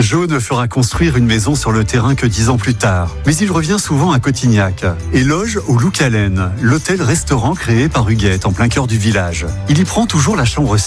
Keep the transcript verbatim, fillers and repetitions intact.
Jo ne fera construire une maison sur le terrain que dix ans plus tard. Mais il revient souvent à Cotignac et loge au Loucalen, l'hôtel-restaurant créé par Huguette en plein cœur du village. Il y prend toujours la chambre